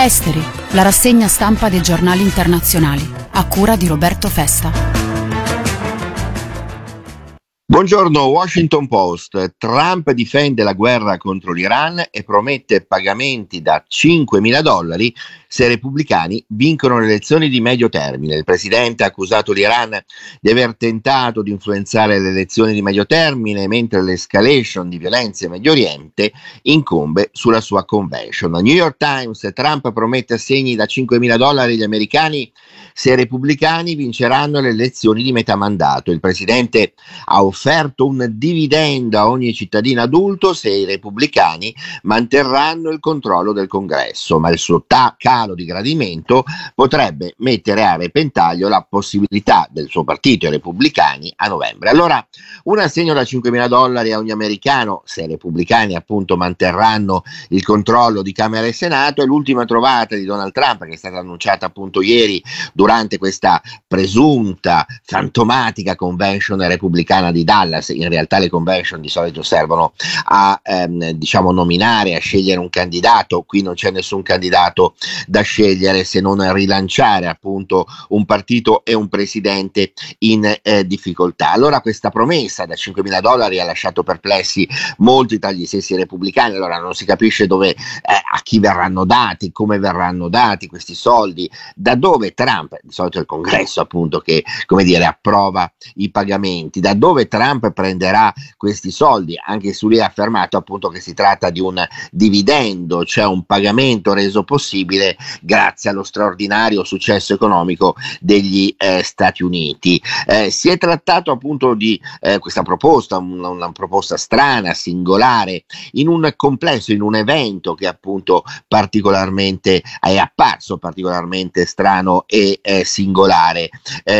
Esteri, la rassegna stampa dei giornali internazionali, a cura di Roberto Festa. Buongiorno, Washington Post. Trump difende la guerra contro l'Iran e promette pagamenti da $5.000 se i repubblicani vincono le elezioni di medio termine. Il presidente ha accusato l'Iran di aver tentato di influenzare le elezioni di medio termine, mentre l'escalation di violenza in Medio Oriente incombe sulla sua convention. New York Times: Trump promette assegni da $5.000 agli americani se i repubblicani vinceranno le elezioni di metà mandato. Il presidente ha offerto un dividendo a ogni cittadino adulto se i repubblicani manterranno il controllo del Congresso, ma il suo calo di gradimento potrebbe mettere a repentaglio la possibilità del suo partito, i repubblicani, a novembre. Allora, un assegno da $5.000 a ogni americano se i repubblicani appunto manterranno il controllo di Camera e Senato è l'ultima trovata di Donald Trump, che è stata annunciata appunto ieri durante questa presunta fantomatica convention repubblicana di Dallas. In realtà le convention di solito servono a nominare, a scegliere un candidato. Qui non c'è nessun candidato da scegliere se non rilanciare appunto un partito e un presidente in difficoltà. Allora questa promessa da $5.000 ha lasciato perplessi molti tra gli stessi repubblicani. Allora non si capisce dove, a chi verranno dati, come verranno dati questi soldi, da dove Trump, di solito è il Congresso appunto che approva i pagamenti, da dove Trump prenderà questi soldi, anche se lui ha affermato appunto che si tratta di un dividendo, cioè un pagamento reso possibile grazie allo straordinario successo economico degli Stati Uniti. Si è trattato appunto di questa proposta, una proposta strana, singolare, in un complesso, in un evento che appunto è apparso particolarmente strano e singolare.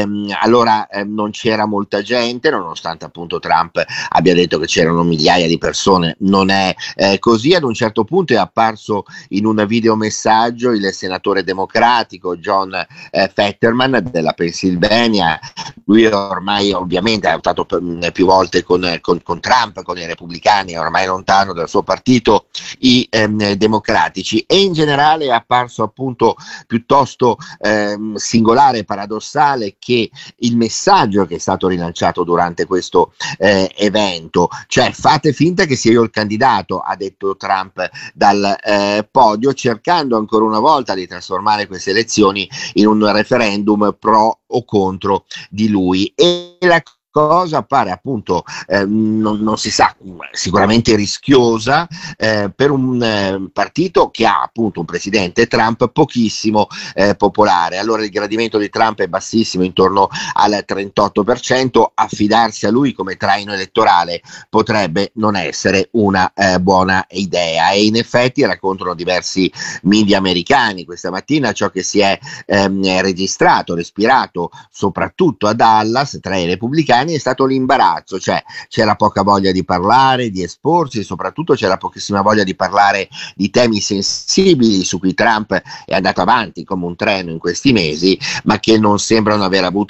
Non c'era molta gente, nonostante appunto Trump abbia detto che c'erano migliaia di persone. Non è così. Ad un certo punto è apparso in un videomessaggio il senatore democratico John Fetterman della Pennsylvania. Lui ormai ovviamente ha votato più volte con Trump, con i repubblicani, è ormai lontano dal suo partito, i democratici, e in generale è apparso appunto piuttosto singolare, paradossale, che il messaggio che è stato rilanciato durante questo evento, cioè fate finta che sia io il candidato, ha detto Trump dal podio, cercando ancora una volta di trasformare queste elezioni in un referendum pro o contro di lui. E la cosa appare appunto non si sa, sicuramente rischiosa per un partito che ha appunto un presidente Trump pochissimo popolare. Allora il gradimento di Trump è bassissimo, intorno al 38%. Affidarsi a lui come traino elettorale potrebbe non essere una buona idea, e in effetti raccontano diversi media americani questa mattina ciò che si è registrato, respirato soprattutto a Dallas tra i repubblicani è stato l'imbarazzo, cioè c'era poca voglia di parlare, di esporsi, e soprattutto c'era pochissima voglia di parlare di temi sensibili su cui Trump è andato avanti come un treno in questi mesi, ma che non sembrano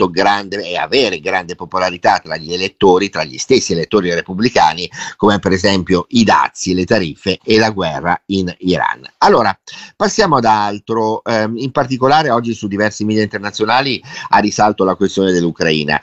avere grande popolarità tra gli elettori, tra gli stessi elettori repubblicani, come per esempio i dazi, le tariffe e la guerra in Iran. Allora, passiamo ad altro. In particolare oggi su diversi media internazionali ha risalto la questione dell'Ucraina.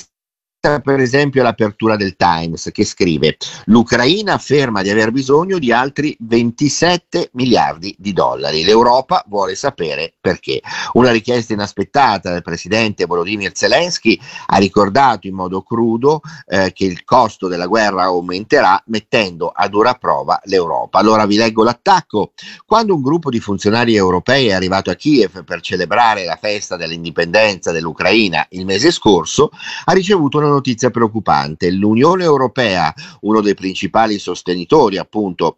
Per esempio l'apertura del Times, che scrive: l'Ucraina afferma di aver bisogno di altri $27 miliardi, l'Europa vuole sapere perché. Una richiesta inaspettata del presidente Volodymyr Zelensky ha ricordato in modo crudo che il costo della guerra aumenterà, mettendo a dura prova l'Europa. Allora vi leggo l'attacco. Quando un gruppo di funzionari europei è arrivato a Kiev per celebrare la festa dell'indipendenza dell'Ucraina il mese scorso, ha ricevuto una notizia preoccupante. L'Unione Europea, uno dei principali sostenitori appunto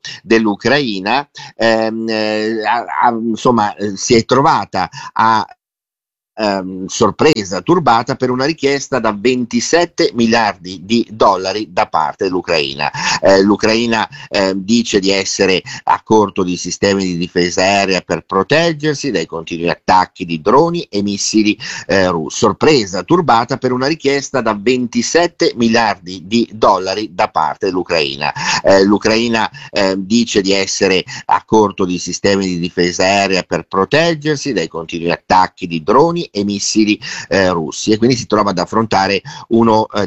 dell'Ucraina, si è trovata a sorpresa turbata per una richiesta da 27 miliardi di dollari da parte dell'Ucraina. L'Ucraina dice di essere a corto di sistemi di difesa aerea per proteggersi dai continui attacchi di droni e missili russi. Sorpresa turbata per una richiesta da 27 miliardi di dollari da parte dell'Ucraina. L'Ucraina dice di essere a corto di sistemi di difesa aerea per proteggersi dai continui attacchi di droni e missili russi, e quindi si trova ad affrontare uno